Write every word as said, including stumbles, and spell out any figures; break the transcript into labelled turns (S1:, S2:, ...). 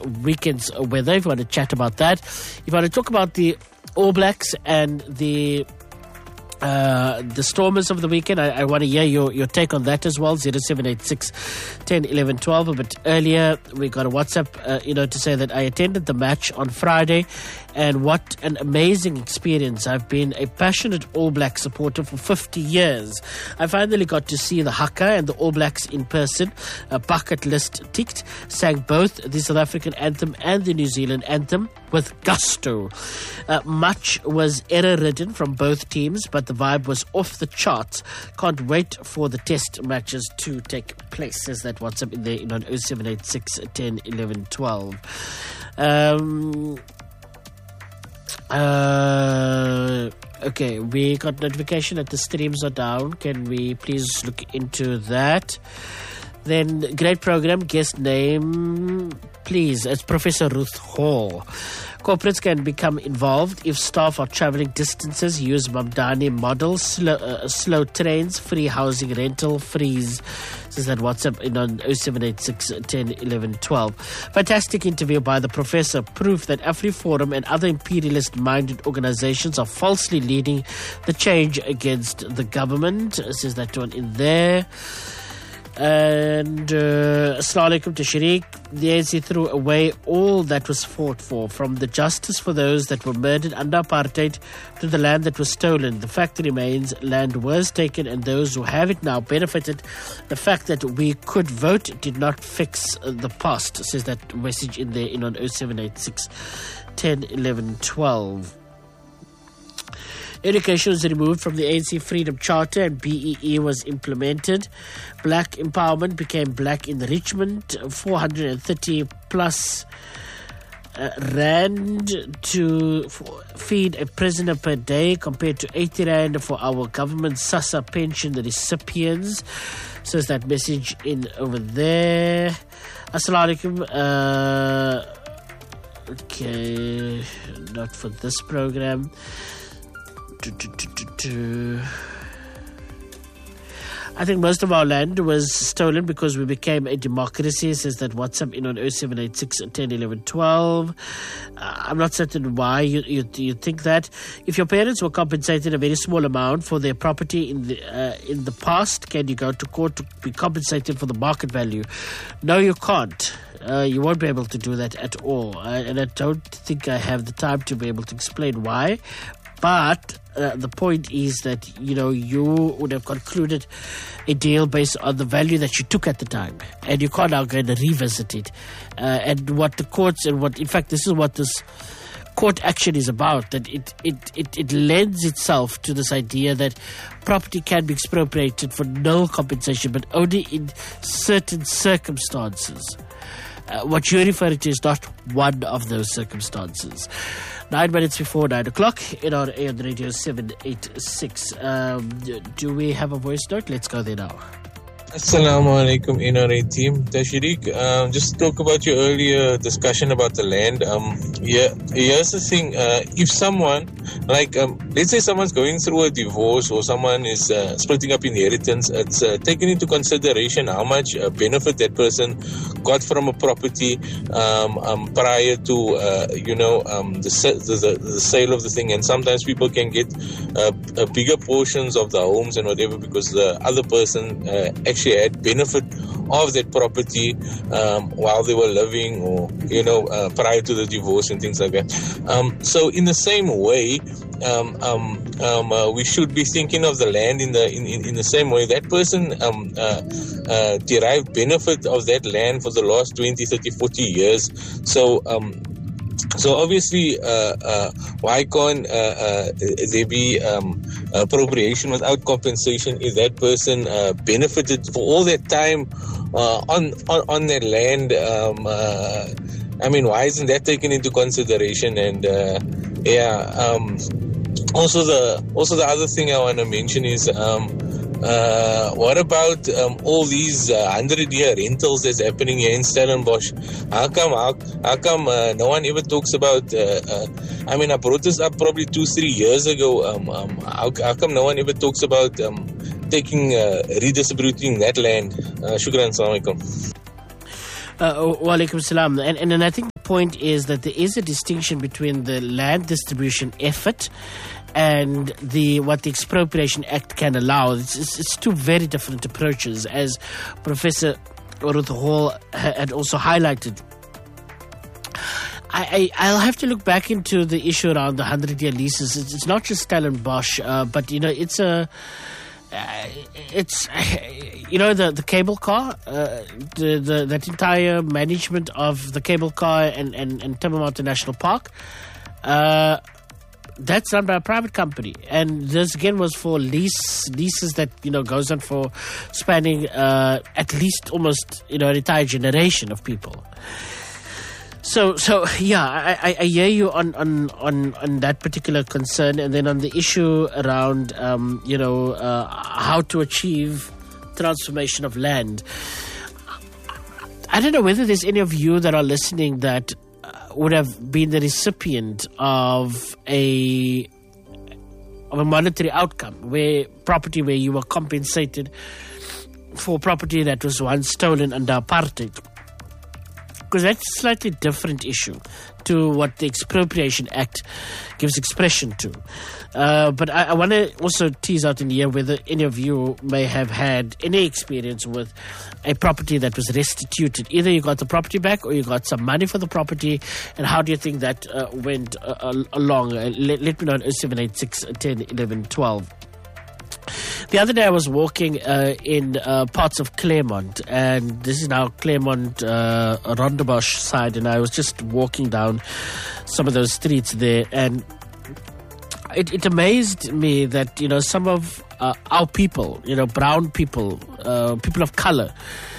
S1: weekend's weather, if you want to chat about that. If you want to talk about the All Blacks and the Uh, the Stormers of the weekend, I, I want to hear your, your take on that as well. zero seven eight six, one zero, one one, one two. A bit earlier, we got a WhatsApp, uh, you know, to say that I attended the match on Friday, and what an amazing experience. I've been a passionate All Black supporter for fifty years. I finally got to see the Haka and the All Blacks in person. A bucket list ticked. Sang both the South African anthem and the New Zealand anthem with gusto. Uh, much was error-ridden from both teams, but the vibe was off the charts. Can't wait for the test matches to take place. Says that WhatsApp in there, you know, on oh seven eight six, one zero, one one, one two. Um, uh, okay, we got notification that the streams are down. Can we please look into that? Then, great program, guest name, please. It's Professor Ruth Hall. Corporates can become involved if staff are travelling distances. Use Mamdani model, slow, uh, slow trains, free housing rental, freeze. This is that WhatsApp in on oh seven eight six, one zero, one one, one two. Fantastic interview by the professor. Proof that AfriForum and other imperialist-minded organizations are falsely leading the change against the government. This is that one in there. And uh, Assalamu alaikum to Sharik. The A N C threw away all that was fought for, from the justice for those that were murdered under apartheid to the land that was stolen. The fact remains, land was taken and those who have it now benefited. The fact that we could vote did not fix the past, says that message in there in on oh seven eight six, one zero, one one, one two. Education was removed from the A N C Freedom Charter and B E E was implemented. Black empowerment became black enrichment. four hundred thirty plus uh, rand to feed a prisoner per day compared to eighty rand for our government SASSA pension recipients. Says that message in over there. Assalamu alaikum. Uh, okay, not for this program. I think most of our land was stolen because we became a democracy, says that WhatsApp in on oh seven eight six, one zero, one one, one two. Uh, I'm not certain why you, you you think that. If your parents were compensated a very small amount for their property in the uh, in the past, can you go to court to be compensated for the market value? No, you can't. Uh, you won't be able to do that at all. Uh, and I don't think I have the time to be able to explain why. But uh, the point is that, you know, you would have concluded a deal based on the value that you took at the time. And you can't now go and revisit it. Uh, and what the courts and what, in fact, this is what this court action is about, that it, it, it, it lends itself to this idea that property can be expropriated for no compensation, but only in certain circumstances. Uh, what you're referring to is not one of those circumstances. Nine minutes before nine o'clock in our A on Radio seven eighty-six. Um, do we have a voice note? Let's go there now.
S2: Assalamu alaikum, N R A team. Tashriq, um, just talk about your earlier discussion about the land. Um, yeah, here's the thing. Uh, if someone, like, um, let's say someone's going through a divorce or someone is uh, splitting up inheritance, it's uh, taken into consideration how much uh, benefit that person got from a property um, um, prior to, uh, you know, um, the, the, the sale of the thing. And sometimes people can get uh, uh, bigger portions of the homes and whatever because the other person uh, actually had benefit of that property um, while they were living or, you know, uh, prior to the divorce and things like that. Um, so in the same way, um, um, um, uh, we should be thinking of the land in the in, in, in the same way. That person um, uh, uh, derived benefit of that land for the last twenty, thirty, forty years. So um, So obviously, uh, uh, why can't uh, uh, there be um, appropriation without compensation if that person uh, benefited for all that time uh, on, on on that land? Um, uh, I mean, why isn't that taken into consideration? And uh, yeah, um, also the also the other thing I want to mention is. Um, Uh, what about um, all these uh, hundred-year rentals that's happening here in Stellenbosch? How come, how, how come uh, no one ever talks about, uh, uh, I mean, I brought this up probably two, three years ago. Um, um, how, how come no one ever talks about um, taking, uh, redistributing that land? Uh, shukran, assalamu alaikum.
S1: Uh, wa alaikum salam. And, and, and I think the point is that there is a distinction between the land distribution effort and the what the Expropriation Act can allow. It's, it's, it's two very different approaches, as Professor Ruth Hall ha- had also highlighted. I, I, I'll have to look back into the issue around the hundred-year leases. It's, it's not just Stellenbosch, uh, but, you know, it's a... Uh, it's, you know, the, the cable car, uh, the, the that entire management of the cable car and, and, and Timber Mountain National Park, uh, that's run by a private company. And this, again, was for lease leases that, you know, goes on for spanning uh, at least almost, you know, an entire generation of people. So, so yeah, I, I, I hear you on, on, on, on that particular concern, and then on the issue around, um, you know, uh, how to achieve transformation of land. I don't know whether there's any of you that are listening that uh, would have been the recipient of a of a monetary outcome, where property where you were compensated for property that was once stolen under apartheid. Because that's a slightly different issue to what the Expropriation Act gives expression to. Uh, but I, I want to also tease out in here whether any of you may have had any experience with a property that was restituted. Either you got the property back or you got some money for the property. And how do you think that uh, went uh, along? Uh, let, let me know on oh seven eight six, one oh, eleven, twelve. The other day I was walking uh, in uh, parts of Claremont, and this is now Claremont, uh, Rondebosch side, and I was just walking down some of those streets there, and it, it amazed me that, you know, some of uh, our people, you know, brown people, uh, people of color,